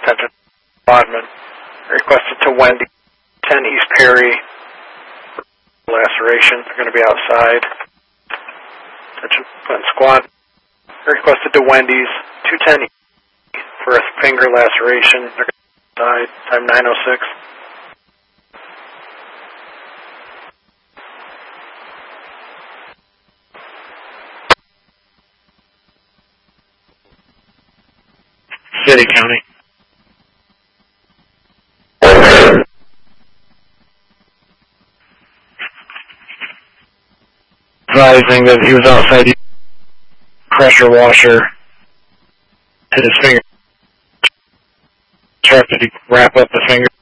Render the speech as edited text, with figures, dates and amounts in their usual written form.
Attention, Bodman. Requested to Wendy, 10 East Perry. Laceration. They're going to be outside. Attention, Clinton Squad. Requested to Wendy's, 210 for a finger laceration. They're going to be outside. Time 9:06. City, County. Advising that he was outside the pressure washer, hit his finger, instructed he wrap up the finger.